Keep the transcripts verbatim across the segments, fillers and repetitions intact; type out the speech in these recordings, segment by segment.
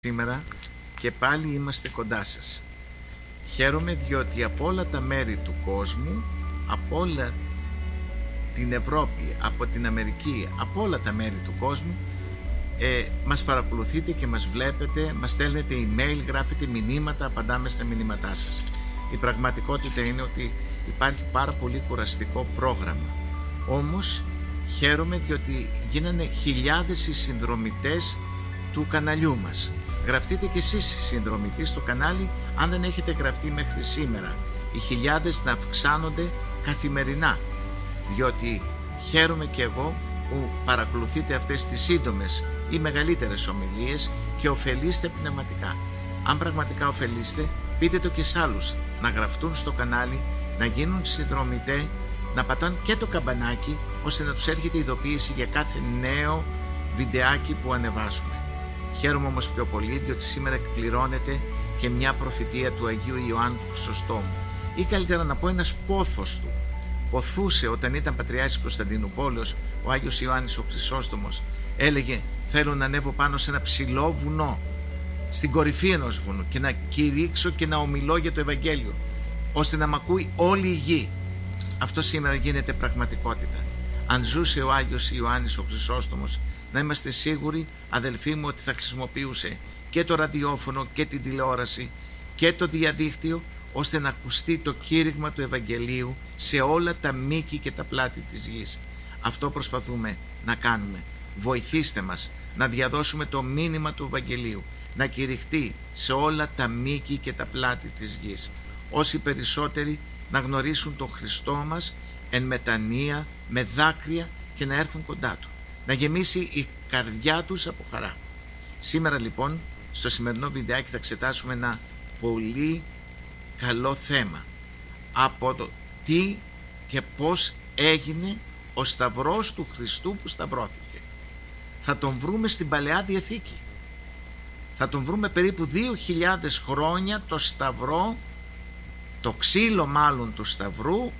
Σήμερα και πάλι είμαστε κοντά σας. Χαίρομαι διότι από όλα τα μέρη του κόσμου, από όλα την Ευρώπη, από την Αμερική, από όλα τα μέρη του κόσμου ε, μας παρακολουθείτε και μας βλέπετε, μας στέλνετε email, γράφετε μηνύματα, απαντάμε στα μηνύματά σας. Η πραγματικότητα είναι ότι υπάρχει πάρα πολύ κουραστικό πρόγραμμα. Όμως χαίρομαι διότι γίνανε χιλιάδες οι συνδρομητές του καναλιού μας. Γραφτείτε και εσείς συνδρομητοί στο κανάλι αν δεν έχετε γραφτεί μέχρι σήμερα. Οι χιλιάδες να αυξάνονται καθημερινά, διότι χαίρομαι και εγώ που παρακολουθείτε αυτές τις σύντομες ή μεγαλύτερες ομιλίες και ωφελείστε πνευματικά. Αν πραγματικά ωφελείστε, πείτε το και σε άλλους να γραφτούν στο κανάλι, να γίνουν συνδρομητές, να πατάνε και το καμπανάκι ώστε να τους έρχεται ειδοποίηση για κάθε νέο βιντεάκι που ανεβάζουμε. Χαίρομαι όμως πιο πολύ διότι σήμερα εκπληρώνεται και μια προφητεία του Αγίου Ιωάννου του Χρυσοστόμου, ή καλύτερα να πω ένας πόθος του. Ποθούσε όταν ήταν Πατριάρχης Κωνσταντινούπολεως ο Άγιος Ιωάννης ο Χρυσόστομος, έλεγε θέλω να ανέβω πάνω σε ένα ψηλό βουνό, στην κορυφή ενός βουνού και να κηρύξω και να ομιλώ για το Ευαγγέλιο ώστε να μ' ακούει όλη η γη. Αυτό σήμερα γίνεται πραγματικότητα. Αν ζούσε ο Άγιος Ιωάννης ο Χρυσόστομος, να είμαστε σίγουροι, αδελφοί μου, ότι θα χρησιμοποιούσε και το ραδιόφωνο και την τηλεόραση και το διαδίκτυο ώστε να ακουστεί το κήρυγμα του Ευαγγελίου σε όλα τα μήκη και τα πλάτη της γης. Αυτό προσπαθούμε να κάνουμε. Βοηθήστε μας να διαδώσουμε το μήνυμα του Ευαγγελίου, να κηρυχτεί σε όλα τα μήκη και τα πλάτη της γης. Όσοι περισσότεροι να γνωρίσουν τον Χριστό μας εν μετανία, με δάκρυα και να έρθουν κοντά Του, να γεμίσει η καρδιά τους από χαρά. Σήμερα λοιπόν στο σημερινό βιντεάκι θα εξετάσουμε ένα πολύ καλό θέμα από το τι και πώς έγινε ο Σταυρός του Χριστού που σταυρώθηκε. Θα τον βρούμε στην Παλαιά Διαθήκη. Θα τον βρούμε περίπου δύο χιλιάδες χρόνια το Σταυρό, το ξύλο μάλλον του Σταυρού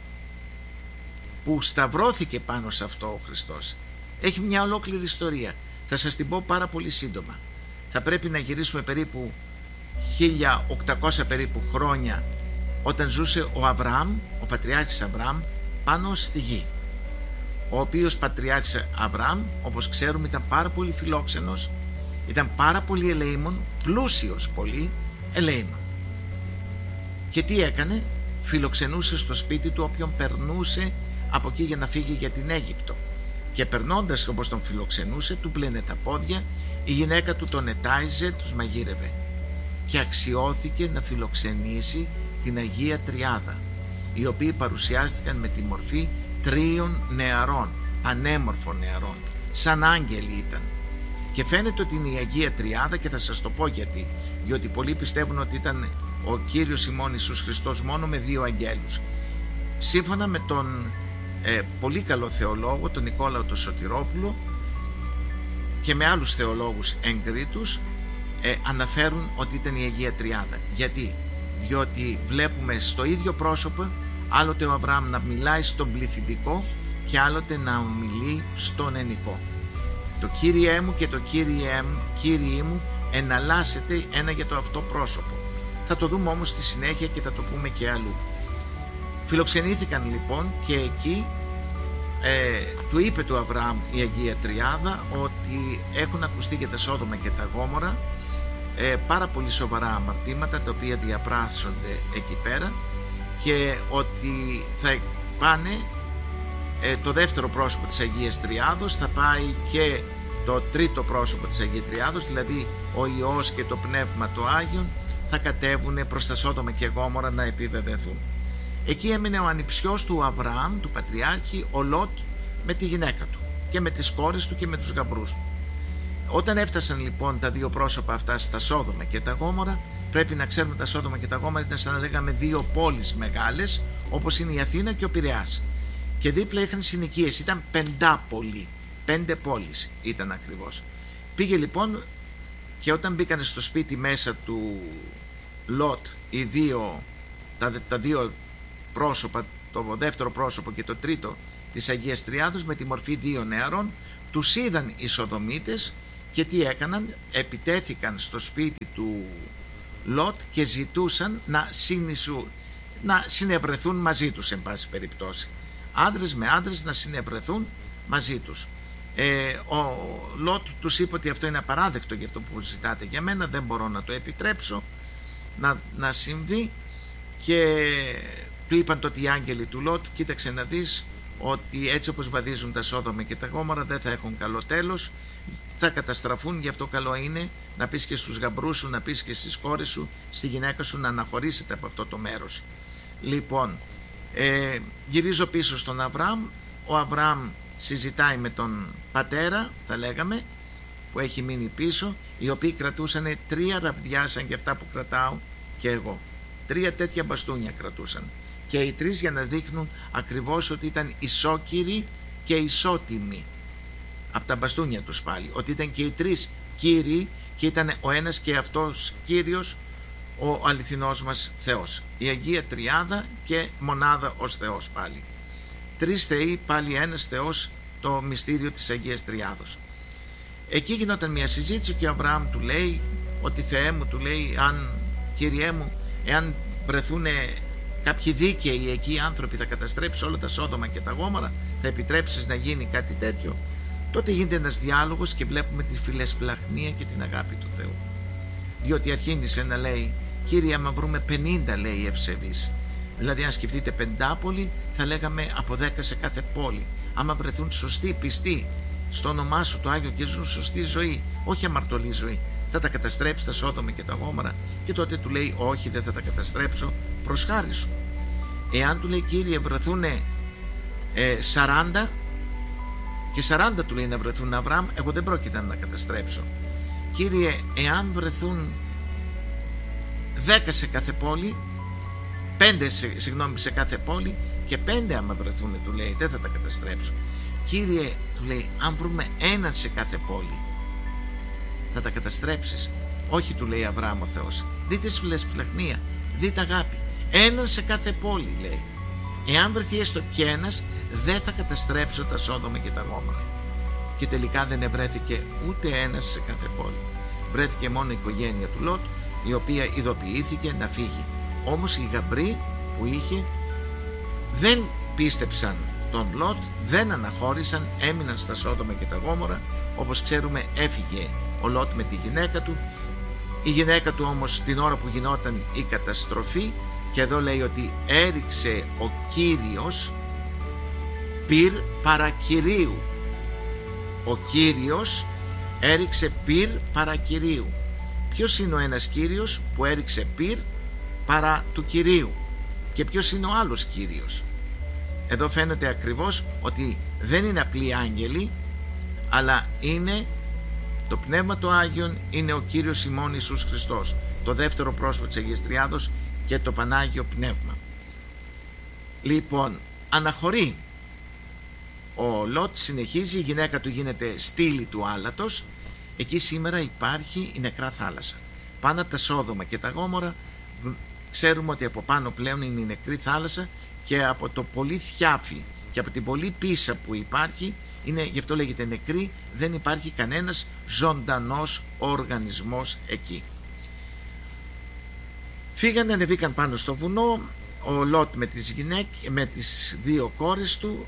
που σταυρώθηκε πάνω σε αυτό ο Χριστός. Έχει μια ολόκληρη ιστορία. Θα σας την πω πάρα πολύ σύντομα. Θα πρέπει να γυρίσουμε περίπου χίλια οκτακόσια περίπου χρόνια όταν ζούσε ο Αβραάμ, ο Πατριάρχης Αβραάμ, πάνω στη γη. Ο οποίος Πατριάρχης Αβραάμ, όπως ξέρουμε, ήταν πάρα πολύ φιλόξενος, ήταν πάρα πολύ ελεήμων, πλούσιος πολύ ελεήμων. Και τι έκανε? Φιλοξενούσε στο σπίτι του όποιον περνούσε από εκεί για να φύγει για την Αίγυπτο. Και περνώντας όπως τον φιλοξενούσε, του πλένε τα πόδια, η γυναίκα του τον ετάιζε, τους μαγείρευε. Και αξιώθηκε να φιλοξενήσει την Αγία Τριάδα, οι οποίοι παρουσιάστηκαν με τη μορφή τρίων νεαρών, πανέμορφων νεαρών, σαν άγγελοι ήταν. Και φαίνεται ότι είναι η Αγία Τριάδα και θα σας το πω γιατί. Διότι πολλοί πιστεύουν ότι ήταν ο Κύριος ημών Ιησούς Χριστός μόνο με δύο αγγέλους. Σύμφωνα με τον ε, πολύ καλό θεολόγο, τον Νικόλαο τον Σωτηρόπουλο, και με άλλους θεολόγους εγκρίτους, ε, αναφέρουν ότι ήταν η Αγία Τριάδα. Γιατί? Διότι βλέπουμε στο ίδιο πρόσωπο άλλοτε ο Αβραάμ να μιλάει στον πληθυντικό και άλλοτε να ομιλεί στον ενικό. Το Κύριέ μου και το Κύριέ μου, Κύριέ μου εναλλάσσεται ένα για το αυτό πρόσωπο. Θα το δούμε όμως στη συνέχεια και θα το πούμε και αλλού. Φιλοξενήθηκαν λοιπόν και εκεί ε, του είπε του Αβραάμ η Αγία Τριάδα ότι έχουν ακουστεί για τα Σόδομα και τα Γόμορα ε, πάρα πολύ σοβαρά αμαρτήματα τα οποία διαπράσσονται εκεί πέρα και ότι θα πάνε ε, το δεύτερο πρόσωπο της Αγίας Τριάδος, θα πάει και το τρίτο πρόσωπο της Αγίας Τριάδος, δηλαδή ο Υιός και το Πνεύμα το Άγιον θα κατέβουν προς τα Σόδομα και Γόμορα να επιβεβαιωθούν. Εκεί έμεινε ο ανιψιός του Αβραάμ, του Πατριάρχη, ο Λότ, με τη γυναίκα του και με τις κόρες του και με τους γαμπρούς του. Όταν έφτασαν λοιπόν τα δύο πρόσωπα αυτά στα Σόδομα και τα Γόμορα, πρέπει να ξέρουμε τα Σόδομα και τα Γόμορα ήταν σαν να λέγαμε δύο πόλεις μεγάλες, όπως είναι η Αθήνα και ο Πειραιάς. Και δίπλα είχαν συνοικίες, ήταν πεντάπολη, πέντε πόλεις ήταν ακριβώς. Πήγε λοιπόν και όταν μπήκαν στο σπίτι μέσα του Λότ οι δύο, τα, τα δύο πρόσωπα, το δεύτερο πρόσωπο και το τρίτο της Αγίας Τριάδος με τη μορφή δύο νεαρών, τους είδαν οι Σοδομίτες Και τι έκαναν? Επιτέθηκαν στο σπίτι του Λότ και ζητούσαν να, συνεισου, να συνευρεθούν μαζί τους, εν πάση περιπτώσει. Άντρες με άντρες να συνευρεθούν μαζί τους. Ε, ο Λότ τους είπε ότι αυτό είναι απαράδεκτο για αυτό που ζητάτε για μένα, δεν μπορώ να το επιτρέψω να, να συμβεί. Και του είπαν τότε οι άγγελοι του Λότ, κοίταξε να δεις ότι έτσι όπως βαδίζουν τα Σόδομα και τα Γόμορα δεν θα έχουν καλό τέλος, θα καταστραφούν, γι' αυτό καλό είναι να πεις και στους γαμπρούς σου, να πεις και στις κόρες σου, στη γυναίκα σου να αναχωρήσετε από αυτό το μέρος. Λοιπόν, ε, γυρίζω πίσω στον Αβραάμ. Ο Αβραάμ συζητάει με τον πατέρα, θα λέγαμε, που έχει μείνει πίσω, οι οποίοι κρατούσαν τρία ραβδιά σαν και αυτά που κρατάω και εγώ. Τρία τέτοια μπαστούνια κρατούσαν. Και οι τρεις για να δείχνουν ακριβώς ότι ήταν ισόκυροι και ισότιμοι. Από τα μπαστούνια τους πάλι. Ότι ήταν και οι τρεις κύριοι και ήταν ο ένας και αυτός Κύριος, ο αληθινός μας Θεός. Η Αγία Τριάδα και μονάδα ως Θεός πάλι. Τρεις θεοί, πάλι ένας Θεός, το μυστήριο της Αγίας Τριάδος. Εκεί γινόταν μια συζήτηση και ο Αβραάμ του λέει ότι Θεέ μου, του λέει, αν, Κύριέ μου, εάν βρεθούν κάποιοι δίκαιοι εκεί άνθρωποι, θα καταστρέψεις όλα τα Σόδομα και τα Γόμορα, θα επιτρέψεις να γίνει κάτι τέτοιο? Τότε γίνεται ένας διάλογος και βλέπουμε τη φιλεσπλαχνία και την αγάπη του Θεού. Διότι αρχίνησε να λέει, Κύριε, άμα βρούμε πενήντα, λέει, ευσεβείς, δηλαδή αν σκεφτείτε πεντάπολη, θα λέγαμε από δέκα σε κάθε πόλη. Άμα βρεθούν σωστοί, πιστοί στο όνομά σου το Άγιο και ζουν σωστή ζωή, όχι αμαρτωλή ζωή, θα τα καταστρέψει τα Σόδομα και τα Γόμορα? Και τότε του λέει, όχι, δεν θα τα καταστρέψω, προς χάρη σου. Εάν του λέει, Κύριε, βρεθούν ε, σαράντα, και σαράντα του λέει να βρεθούν, Αβραάμ, εγώ δεν πρόκειται να τα καταστρέψω. Κύριε, εάν βρεθούν δέκα σε κάθε πόλη, πέντε σε, συγγνώμη, σε κάθε πόλη, και πέντε άμα βρεθούν, του λέει, δεν θα τα καταστρέψω. Κύριε, του λέει, αν βρούμε έναν σε κάθε πόλη, θα τα καταστρέψεις? Όχι, του λέει Αβραάμ ο Θεός. Δείτε φιλεσπλαχνία, δείτε αγάπη. Έναν σε κάθε πόλη, λέει. Εάν βρεθεί έστω και ένας, δεν θα καταστρέψω τα Σόδομα και τα Γόμορα. Και τελικά δεν ευρέθηκε ούτε ένας σε κάθε πόλη. Βρέθηκε μόνο η οικογένεια του Λότ, η οποία ειδοποιήθηκε να φύγει. Όμως οι γαμπροί που είχε δεν πίστεψαν τον Λότ, δεν αναχώρησαν, έμειναν στα Σόδομα και τα Γόμορα. Όπως ξέρουμε, έφυγε ο Λότ με τη γυναίκα του. Η γυναίκα του όμως την ώρα που γινόταν η καταστροφή, και εδώ λέει ότι έριξε ο Κύριος πυρ παρακυρίου. Ο Κύριος έριξε πυρ παρακυρίου. Ποιος είναι ο ένας Κύριος που έριξε πυρ παρά του Κυρίου? Και ποιος είναι ο άλλος Κύριος? Εδώ φαίνεται ακριβώς ότι δεν είναι απλοί άγγελοι, αλλά είναι το Πνεύμα το Άγιον, είναι ο Κύριος ημών Ιησούς Χριστός, το δεύτερο πρόσωπο της Αγίας Τριάδος και το Πανάγιο Πνεύμα. Λοιπόν, αναχωρεί ο Λότ, συνεχίζει, η γυναίκα του γίνεται στήλη του άλατος. Εκεί σήμερα υπάρχει η νεκρά θάλασσα. Πάνω από τα Σόδομα και τα Γόμορα ξέρουμε ότι από πάνω πλέον είναι η νεκρή θάλασσα, και από το πολύ θιάφι και από την πολύ πίσα που υπάρχει, είναι, γι' αυτό λέγεται νεκρή, δεν υπάρχει κανένας ζωντανός οργανισμός εκεί. Φύγανε, ανεβήκαν πάνω στο βουνό, ο Λότ με τις γυναίκες, με τις δύο κόρες του.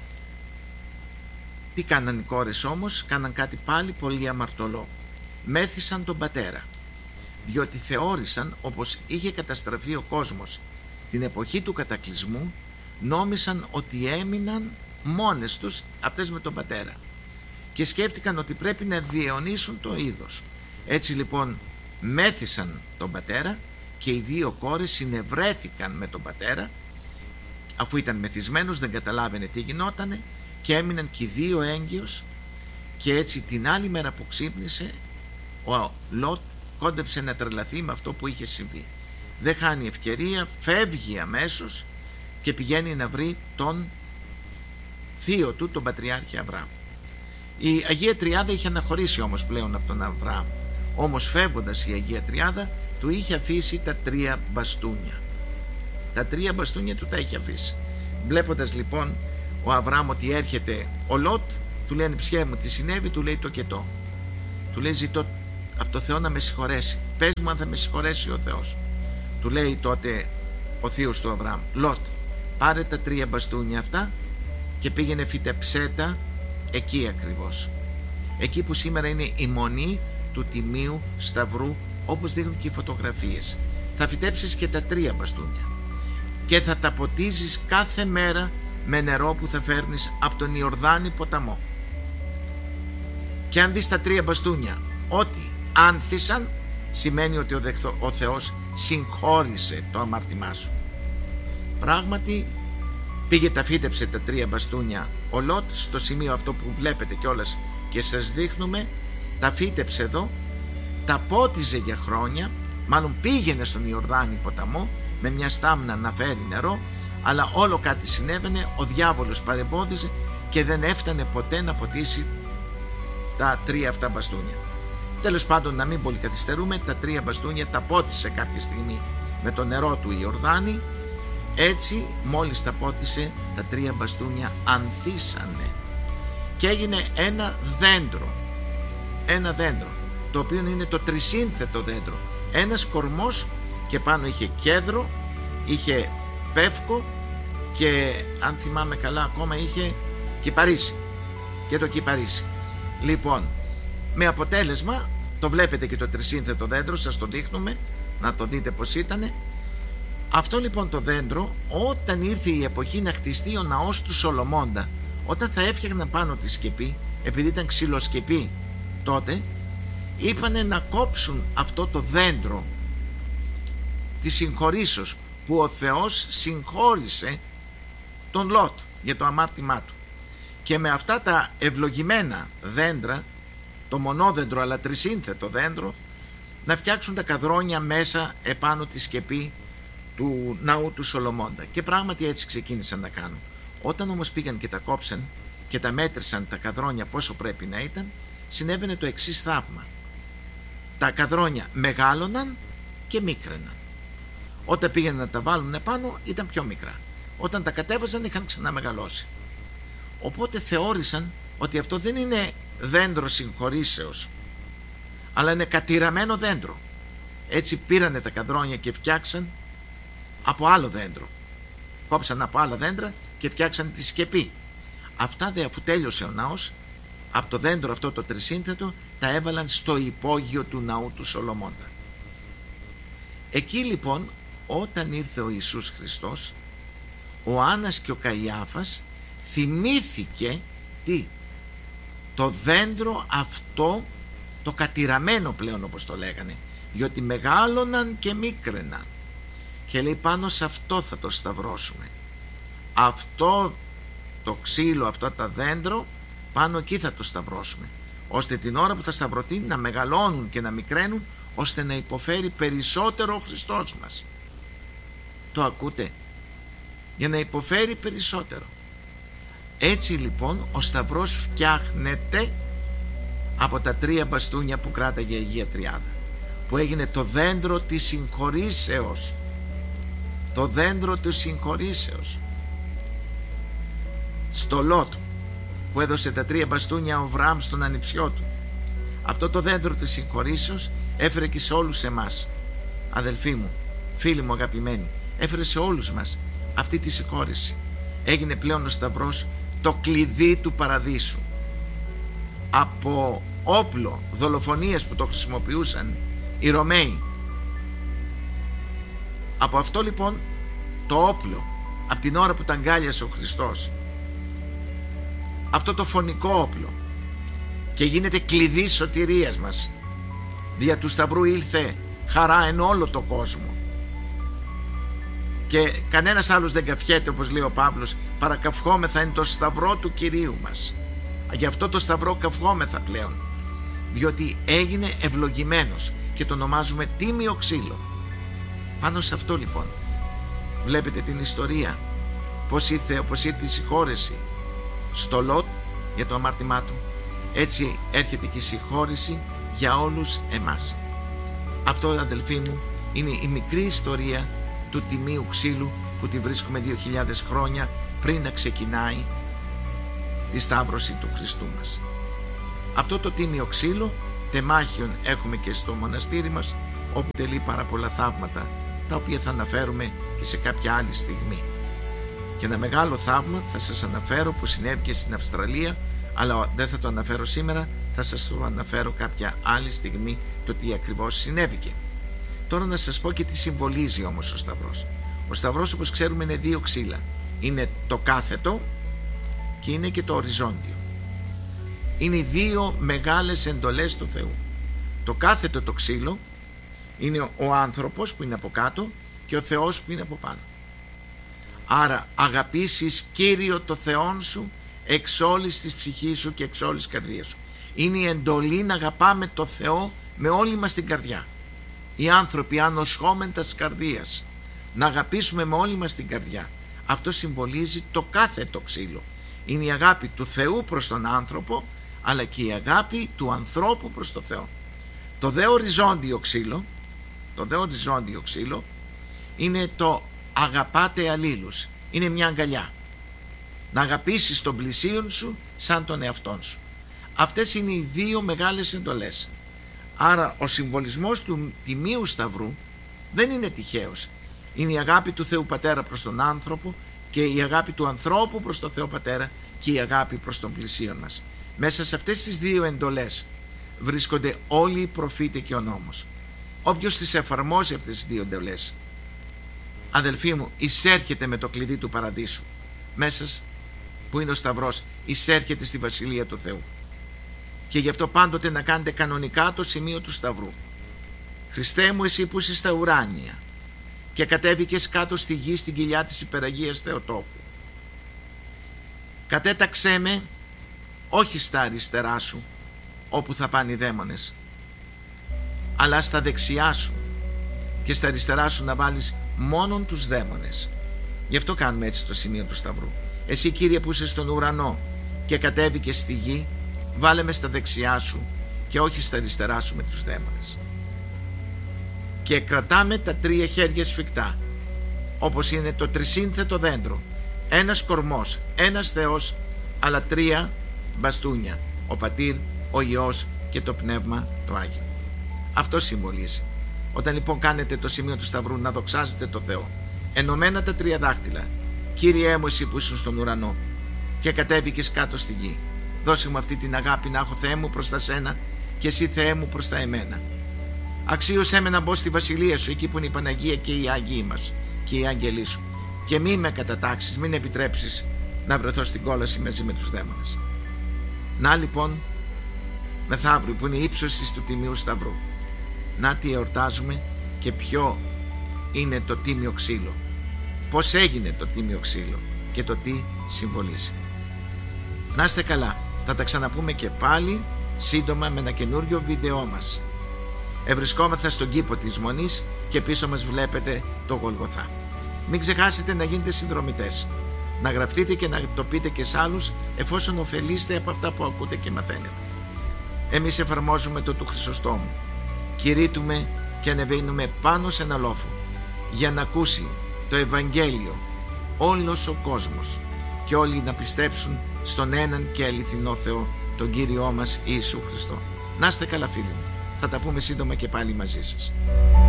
Τι κάναν οι κόρες όμως? Κάναν κάτι πάλι πολύ αμαρτωλό. Μέθησαν τον πατέρα, διότι θεώρησαν, όπως είχε καταστραφεί ο κόσμος την εποχή του κατακλυσμού, νόμισαν ότι έμειναν μόνες τους αυτές με τον πατέρα και σκέφτηκαν ότι πρέπει να διαιωνίσουν το είδος. Έτσι λοιπόν μέθησαν τον πατέρα και οι δύο κόρες συνευρέθηκαν με τον πατέρα, αφού ήταν μεθυσμένος, δεν καταλάβαινε τι γινότανε, και έμειναν και οι δύο έγκυος. Και έτσι την άλλη μέρα που ξύπνησε, ο Λότ κόντεψε να τρελαθεί με αυτό που είχε συμβεί. Δεν χάνει ευκαιρία, φεύγει αμέσως και πηγαίνει να βρει τον θείο του, τον Πατριάρχη Αβραάμ. Η Αγία Τριάδα είχε αναχωρήσει όμως πλέον από τον Αβραάμ. Όμως φεύγοντας η Αγία Τριάδα του είχε αφήσει τα τρία μπαστούνια. Τα τρία μπαστούνια του τα είχε αφήσει. Βλέποντας λοιπόν ο Αβραάμ ότι έρχεται ο Λότ, του λένε ψιέ μου τι συνέβη, του λέει το κετό. Του λέει ζητώ από το Θεό να με συγχωρέσει. Πες μου αν θα με συγχωρέσει ο Θεός. Του λέει τότε ο θείος του Αβραάμ, Λότ, πάρε τα τρία μπαστούνια αυτά και πήγαινε φύτεψέ τα εκεί ακριβώς. Εκεί που σήμερα είναι η μονή του Τιμίου Σταυρού, όπως δείχνουν και οι φωτογραφίες. Θα φυτέψεις και τα τρία μπαστούνια και θα τα ποτίζεις κάθε μέρα με νερό που θα φέρνεις από τον Ιορδάνη ποταμό. Και αν δεις τα τρία μπαστούνια ότι άνθησαν, σημαίνει ότι ο, δεχθο, ο Θεός συγχώρησε το αμάρτημά σου. Πράγματι πήγε, τα φύτεψε τα τρία μπαστούνια ο Λότ στο σημείο αυτό που βλέπετε κιόλας και σας δείχνουμε. Τα φύτεψε εδώ, τα πότιζε για χρόνια, μάλλον πήγαινε στον Ιορδάνη ποταμό με μια στάμνα να φέρει νερό, αλλά όλο κάτι συνέβαινε, ο διάβολος παρεμπόδιζε και δεν έφτανε ποτέ να ποτίσει τα τρία αυτά μπαστούνια. Τέλος πάντων, να μην πολύ καθυστερούμε, τα τρία μπαστούνια τα πότισε κάποια στιγμή με το νερό του Ιορδάνη. Έτσι μόλις τα πότισε, τα τρία μπαστούνια ανθίσανε και έγινε ένα δέντρο, ένα δέντρο το οποίο είναι το τρισύνθετο δέντρο, ένας κορμός και πάνω είχε κέδρο, είχε πεύκο και αν θυμάμαι καλά ακόμα είχε κυπαρίσι και το κυπαρίσι. Λοιπόν, με αποτέλεσμα, το βλέπετε και το τρισύνθετο δέντρο, σας το δείχνουμε να το δείτε πως ήτανε. Αυτό λοιπόν το δέντρο, όταν ήρθε η εποχή να χτιστεί ο ναός του Σολομώντα, όταν θα έφτιαχναν πάνω τη σκεπή, επειδή ήταν ξυλοσκεπή τότε, είπανε να κόψουν αυτό το δέντρο της συγχωρήσεως που ο Θεός συγχώρησε τον Λότ για το αμάρτημά του, και με αυτά τα ευλογημένα δέντρα, το μονόδεντρο αλλά τρισύνθετο δέντρο, να φτιάξουν τα καδρόνια μέσα επάνω τη σκεπή του ναού του Σολομώντα. Και πράγματι έτσι ξεκίνησαν να κάνουν. Όταν όμως πήγαν και τα κόψαν και τα μέτρησαν τα καδρόνια πόσο πρέπει να ήταν, συνέβαινε το εξής θαύμα. Τα καδρόνια μεγάλωναν και μίκραιναν. Όταν πήγαιναν να τα βάλουν επάνω ήταν πιο μικρά. Όταν τα κατέβαζαν είχαν ξαναμεγαλώσει. Οπότε θεώρησαν ότι αυτό δεν είναι δέντρο συγχωρήσεως, αλλά είναι κατηραμένο δέντρο. Έτσι πήρανε τα καδρόνια και φτιάξαν από άλλο δέντρο. Κόψαν από άλλα δέντρα και φτιάξαν τη σκεπή. Αυτά δε, αφού τέλειωσε ο ναός, από το δέντρο αυτό το τρισύνθετο τα έβαλαν στο υπόγειο του ναού του Σολομώντα. Εκεί λοιπόν, όταν ήρθε ο Ιησούς Χριστός, ο Άννας και ο Καϊάφας θυμήθηκε τι? Το δέντρο αυτό, το κατηραμένο πλέον όπως το λέγανε, διότι μεγάλωναν και μίκραιναν, και λέει πάνω σε αυτό θα το σταυρώσουμε. Αυτό το ξύλο, αυτό το δέντρο, πάνω εκεί θα το σταυρώσουμε, ώστε την ώρα που θα σταυρωθεί να μεγαλώνουν και να μικραίνουν, ώστε να υποφέρει περισσότερο ο Χριστός μας. Το ακούτε? Για να υποφέρει περισσότερο. Έτσι λοιπόν ο σταυρός φτιάχνεται από τα τρία μπαστούνια που κράταγε η Αγία Τριάδα, που έγινε το δέντρο της συγχωρήσεως. Το δέντρο της συγχωρήσεως. Στο Λότ που έδωσε τα τρία μπαστούνια ο Αβραάμ στον ανιψιό του, αυτό το δέντρο της συγχωρήσεως έφερε και σε όλους εμάς, αδελφοί μου, φίλοι μου αγαπημένοι, έφερε σε όλους μας αυτή τη συγχώρηση. Έγινε πλέον ο σταυρός το κλειδί του παραδείσου. Από όπλο δολοφονίες που το χρησιμοποιούσαν οι Ρωμαίοι, από αυτό λοιπόν το όπλο, από την ώρα που τα αγκάλιασε ο Χριστός, αυτό το φωνικό όπλο, και γίνεται κλειδί σωτηρίας μας. Δια του σταυρού ήλθε χαρά εν όλο το κόσμο, και κανένας άλλος δεν καυχέται, όπως λέει ο Παύλος, παρακαυχόμεθα εν το σταυρό του Κυρίου μας. Γι' αυτό το σταυρό καυχόμεθα πλέον, διότι έγινε ευλογημένος και το ονομάζουμε τίμιο ξύλο. Πάνω σε αυτό λοιπόν βλέπετε την ιστορία, πως ήρθε, όπως ήρθε η συγχώρεση στο Λότ για το αμάρτημά του, έτσι έρχεται και η συγχώρεση για όλους εμάς. Αυτό, αδελφοί μου, είναι η μικρή ιστορία του τιμίου ξύλου που τη βρίσκουμε δύο χιλιάδες χρόνια πριν να ξεκινάει τη σταύρωση του Χριστού μας. Αυτό το τίμιο ξύλο τεμάχιον έχουμε και στο μοναστήρι μας, όπου τελεί πάρα πολλά θαύματα, τα οποία θα αναφέρουμε και σε κάποια άλλη στιγμή. Και ένα μεγάλο θαύμα θα σας αναφέρω που συνέβη και στην Αυστραλία, αλλά δεν θα το αναφέρω σήμερα, θα σας το αναφέρω κάποια άλλη στιγμή το τι ακριβώς συνέβηκε. Τώρα να σας πω και τι συμβολίζει όμως ο Σταυρός. Ο Σταυρός, όπως ξέρουμε, είναι δύο ξύλα. Είναι το κάθετο και είναι και το οριζόντιο. Είναι οι δύο μεγάλες εντολές του Θεού. Το κάθετο το ξύλο είναι ο άνθρωπος που είναι από κάτω και ο Θεός που είναι από πάνω. Άρα αγαπήσεις Κύριο το Θεόν σου εξ όλης της ψυχής σου και εξ όλης της καρδίας σου. Είναι η εντολή να αγαπάμε το Θεό με όλη μας την καρδιά. Οι άνθρωποι ανοσχόμεν τας καρδίας, να αγαπήσουμε με όλη μας την καρδιά. Αυτό συμβολίζει το κάθετο ξύλο. Είναι η αγάπη του Θεού προς τον άνθρωπο, αλλά και η αγάπη του ανθρώπου προς τον Θεό. Το δε οριζόντιο ξύλο, το δε οριζόντιο ξύλο είναι το αγαπάτε αλλήλους. Είναι μια αγκαλιά. Να αγαπήσεις τον πλησίον σου σαν τον εαυτόν σου. Αυτές είναι οι δύο μεγάλες εντολές. Άρα ο συμβολισμός του Τιμίου Σταυρού δεν είναι τυχαίος. Είναι η αγάπη του Θεού Πατέρα προς τον άνθρωπο και η αγάπη του ανθρώπου προς τον Θεό Πατέρα και η αγάπη προς τον πλησίον μας. Μέσα σε αυτές τις δύο εντολές βρίσκονται όλοι οι προφήτες και ο νόμος. Όποιος τις εφαρμόζει αυτές τις δύο εντολές, αδελφοί μου, εισέρχεται με το κλειδί του παραδείσου. Μέσα που είναι ο Σταυρός, εισέρχεται στη Βασιλεία του Θεού. Και γι' αυτό πάντοτε να κάνετε κανονικά το σημείο του Σταυρού. Χριστέ μου, εσύ που είσαι στα ουράνια και κατέβηκες κάτω στη γη στην κοιλιά της υπεραγίας Θεοτόκου, κατέταξέ με όχι στα αριστερά σου όπου θα πάνε οι δαίμονες, αλλά στα δεξιά σου, και στα αριστερά σου να βάλεις μόνον τους δαίμονες. Γι' αυτό κάνουμε έτσι το σημείο του Σταυρού. Εσύ, Κύριε, που είσαι στον ουρανό και κατέβηκες στη γη, βάλε με στα δεξιά σου και όχι στα αριστερά σου με τους δαίμονες. Και κρατάμε τα τρία χέρια σφιχτά, όπως είναι το τρισύνθετο δέντρο. Ένας κορμός, ένας Θεός, αλλά τρία μπαστούνια, ο Πατήρ, ο Υιός και το Πνεύμα το Άγιο. Αυτό συμβολίζει. Όταν λοιπόν κάνετε το σημείο του Σταυρού, να δοξάζετε το Θεό, ενωμένα τα τρία δάχτυλα. Κύριέ μου, εσύ που ήσουν στον ουρανό και κατέβηκες κάτω στη γη, δώσε μου αυτή την αγάπη να έχω, Θεέ μου, προς τα σένα και εσύ, Θεέ μου, προς τα εμένα. Αξίωσέ με να μπω στη βασιλεία σου, εκεί που είναι η Παναγία και οι Άγιοι μας και οι άγγελοι σου, και μη με κατατάξεις, μην επιτρέψεις να βρεθώ στην κόλαση μαζί με τους δαίμονες. Να λοιπόν, μεθαύριο που είναι η ύψωση του Τιμίου Σταυρού, να τι εορτάζουμε και ποιο είναι το τίμιο ξύλο, πώς έγινε το τίμιο ξύλο και το τι συμβολίζει. Να είστε καλά, θα τα ξαναπούμε και πάλι σύντομα με ένα καινούριο βίντεό μας. Ευρισκόμεθα στον κήπο της Μονής και πίσω μας βλέπετε το Γολγοθά. Μην ξεχάσετε να γίνετε συνδρομητές, να γραφτείτε και να το πείτε και σε άλλους, εφόσον ωφελείστε από αυτά που ακούτε και μαθαίνετε. Εμείς εφαρμόζουμε το του Χρυσοστόμου, κηρύττουμε και ανεβαίνουμε πάνω σε ένα λόφο για να ακούσει το Ευαγγέλιο όλος ο κόσμος και όλοι να πιστέψουν στον έναν και αληθινό Θεό, τον Κύριό μας Ιησού Χριστό. Να είστε καλά, φίλοι μου. Θα τα πούμε σύντομα και πάλι μαζί σας.